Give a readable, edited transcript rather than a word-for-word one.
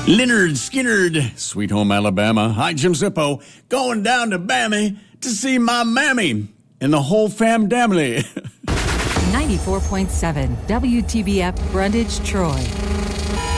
Leonard Skinnerd, Sweet Home Alabama. Hi, Jim Zippo. Going down to Bammy to see my mammy and the whole fam damily. 94.7 WTBF Brundage, Troy.